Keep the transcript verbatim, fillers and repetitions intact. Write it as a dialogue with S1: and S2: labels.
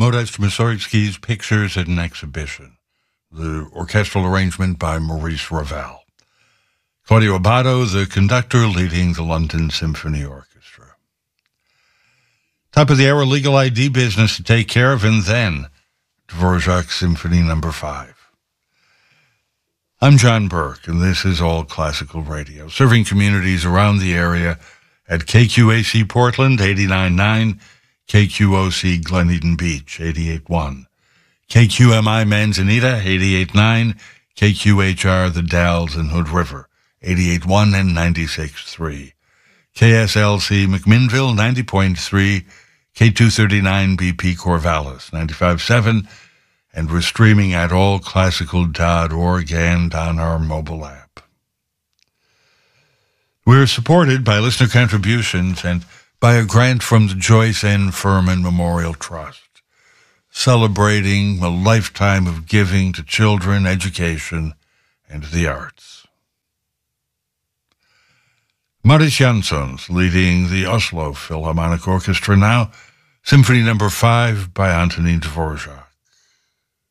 S1: Modest Mussorgsky's Pictures at an Exhibition. The orchestral arrangement by Maurice Ravel. Claudio Abbado, the conductor, leading the London Symphony Orchestra. Top of the hour, legal I D business to take care of, and then Dvorak Symphony Number Five. I'm John Burke, and this is All Classical Radio, serving communities around the area at K Q A C Portland, eighty-nine point nine, K Q O C Glen Eden Beach, eighty-eight point one, K Q M I Manzanita, eighty-eight point nine, K Q H R The Dalles and Hood River, eighty-eight point one and ninety-six point three, K S L C McMinnville, ninety point three, K two thirty-nine B P Corvallis, ninety-five point seven, and we're streaming at all classical dot org and on our mobile app. We're supported by listener contributions and by a grant from the Joyce N. Furman Memorial Trust, celebrating a lifetime of giving to children, education, and the arts. Maris Jansons leading the Oslo Philharmonic Orchestra now, Symphony Number Five by Antonin Dvorak.